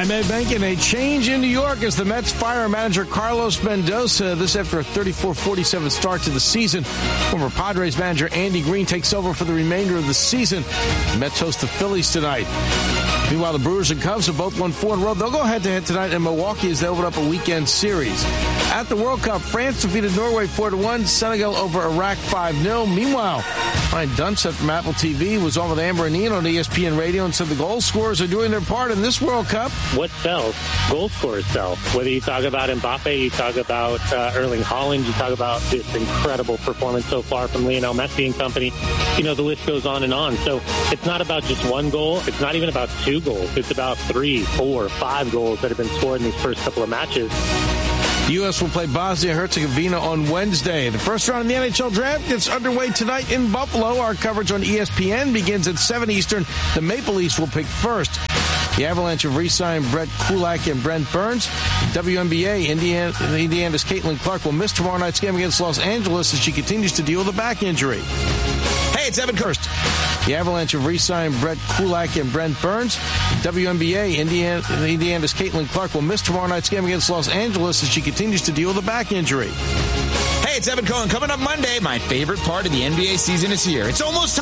I'm Ed Benkin. A change in New York as the Mets fire manager Carlos Mendoza. This after a 34-47 start to the season. Former Padres manager Andy Green takes over for the remainder of the season. The Mets host the Phillies tonight. Meanwhile, the Brewers and Cubs have both won 4 in a row. They'll go head-to-head tonight in Milwaukee as they open up a weekend series. At the World Cup, France defeated Norway 4-1, Senegal over Iraq 5-0. Meanwhile, Ryan Dunset from Apple TV was on with Amber and Ian on ESPN Radio and said the goal scorers are doing their part in this World Cup. What sells? Goal scorers sell. Whether you talk about Mbappe, you talk about Erling Haaland, you talk about this incredible performance so far from Lionel Messi and company. You know, the list goes on and on. So it's not about just one goal. It's not even about 2 goals. It's about 3, 4, 5 goals that have been scored in these first couple of matches. The U.S. will play Bosnia-Herzegovina on Wednesday. The first round of the NHL draft gets underway tonight in Buffalo. Our coverage on ESPN begins at 7 Eastern. The Maple Leafs will pick first. The Avalanche have re-signed Brett Kulak and Brent Burns. WNBA, Indiana's Caitlin Clark will miss tomorrow night's game against Los Angeles as she continues to deal with a back injury. Hey, it's Evan Kirst. The Avalanche have re-signed Brett Kulak and Brent Burns. WNBA, Indiana's Caitlin Clark will miss tomorrow night's game against Los Angeles as she continues to deal with a back injury. Hey, it's Evan Cohen. Coming up Monday, my favorite part of the NBA season is here. It's almost